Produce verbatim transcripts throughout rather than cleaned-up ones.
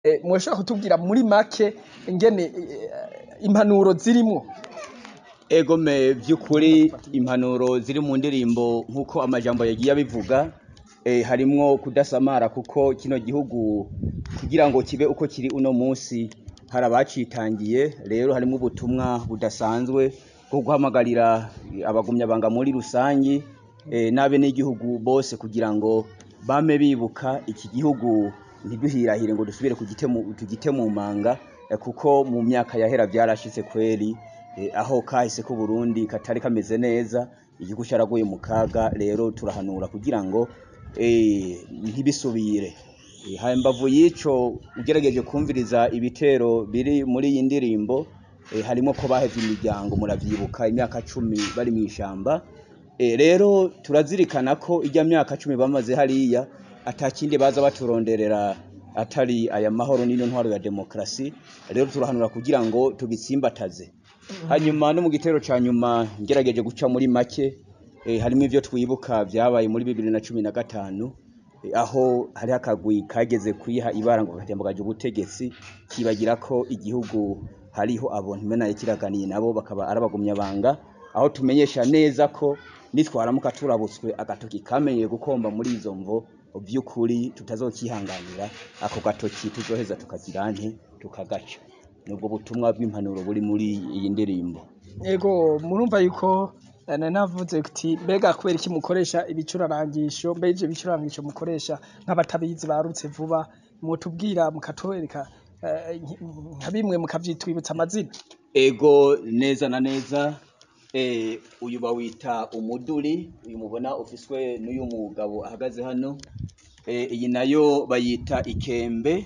Mwoshobora kutubwira muri make ingene impanuro zirimwo? Ego me vy'ukuri impanuro ziri mu ndirimbo nkuko amajambo yagiye abivuga, eh, harimwo kudasamara kuko kino gihugu kugira ngo kibe uko kiri uno musi hari abacitangiye, rero harimwo ubutumwa budasanzwe bwo guhamagarira abagumyabanga muri rusangi eh, n'abe n'igihugu bose kugira ngo bame bibuka iki gihugu ntiduhirahire ngo dusubire kugite mu manga eh, kuko mu myaka yahera vyarashitse kweri eh, aho kahise ko Burundi katari kameze neza, igihugu caraguye mu kaga, rero turahanura kugira ngo eh, ntibisubire. Eh, hambavu y'ico ugerageje kumviriza ibitero biri muri iyi ndirimbo eh, harimo ko bahevye imiryango, muravyibuka imyaka cumi bari mw'ishamba. Eh, rero turazirikana ko ijya myaka cumi bamaze hariya atakindi baza baturonderera atari aya mahoro n'ino ntwaro ya demokrasi, rero turahanura kugira ngo tugitsimbataze. Hanyuma no mu gitero ca nyuma ngerageje guca muri make eh, harimo ivyo twibuka vyabaye muri bibiri na cumi na gatanu eh, aho hari akagwi kageze kwiha ibara ngo katembagaje ubutegetsi kibagira ko igihugu hariho abo ntimenaye kiraganiye nabo bakaba arabagumya banga, aho tumenyesha neza ko nitwaramuka turabutswe agatoki kamenye gukomba muri izo mvo vy'ukuri tutazokihanganira, ako gatoki tuzoheza tukagira nte tukagaca. Nubwo butumwa bw'impanuro buri muri iyi ndirimbo. Ego murumva yuko navuze kuti mbega kubera iki mukoresha ibicurarangisho, mbe ivyo bicurarangisho mukoresha nk'abatabizi barutse vuba, mwotubwira mukatwereka nka bimwe mukavyitwibutsa amazina? Ego neza na neza. Eh, uyu bawita umuduri, uyu mubona ufiswe n'uyu mugabo ahagaze hano. Eh, iyi nayo bayita ikembe.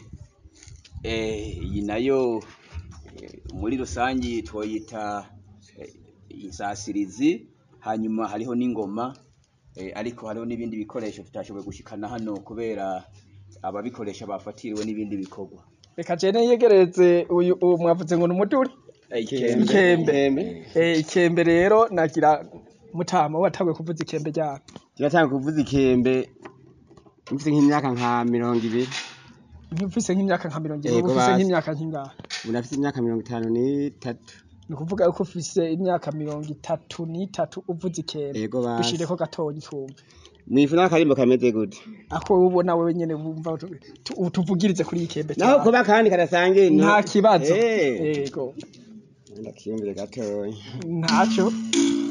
Eh, iyi nayo eh, muri rusangi twoyita eh, insasirizi. Hanyuma hariho n'ingoma, eh, ariko hariho n'ibindi bikoresho tutashoboye gushikana hano kubera ababikoresha bafatiriwe n'ibindi bikorwa. Reka jene yegereze uyu mwavuze ngo n'umuduri? Ikembe. Eh, ikembe rero nagira mutama watangwe kuvuza ikembe ryako. Turatanga kuvuza ikembe mfise nk'imyaka nka mirongo ibiri. Mfise nk'imyaka nka mirongo ibiri, ufise nk'imyaka nk'ingahe? Unafise imyaka mirongo itanu n'itatu. Ni kuvuga yuko ufise imyaka mirongo itatu n'itatu uvuza ikembe. Bishireko gatoyi twumve. Mwifuna akarimbo kameze gute? Ako ubona wewe nyene wumva utuvugirize kuri ikembe cyane. Naho kuba kandi karasange nta kibazo. Yego. Ndakiyumvire gatoyi. Ntaco.